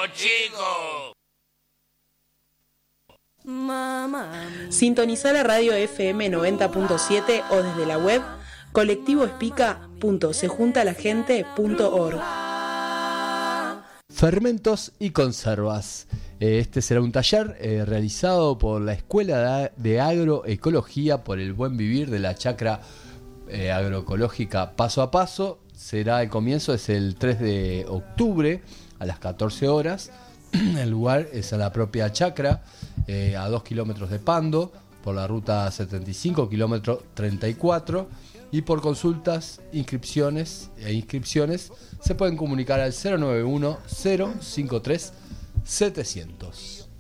chico. Sintonizá la radio FM 90.7 o desde la web colectivoespica.sejuntalaGente.org. Fermentos y conservas. Este será un taller realizado por la Escuela de Agroecología por el Buen Vivir de la Chacra Agroecológica Paso a Paso. El comienzo es el 3 de octubre a las 14 horas. El lugar es en la propia chacra, a 2 kilómetros de Pando, por la ruta 75, kilómetro 34. Y por consultas, inscripciones se pueden comunicar al 091 053 700.